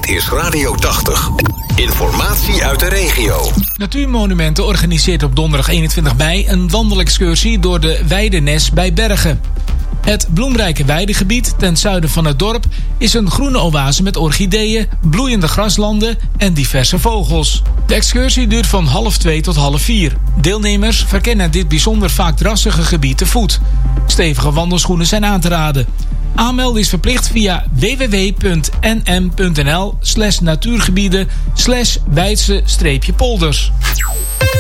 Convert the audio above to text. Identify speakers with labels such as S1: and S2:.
S1: Dit is Radio 80. Informatie uit de regio.
S2: Natuurmonumenten organiseert op donderdag 21 mei een wandelexcursie door de Weidenes bij Bergen. Het bloemrijke weidegebied ten zuiden van het dorp is een groene oase met orchideeën, bloeiende graslanden en diverse vogels. De excursie duurt van 1:30 tot 3:30. Deelnemers verkennen dit bijzonder vaak drassige gebied te voet. Stevige wandelschoenen zijn aan te raden. Aanmelden is verplicht via www.nm.nl/natuurgebieden/Weidse-polders.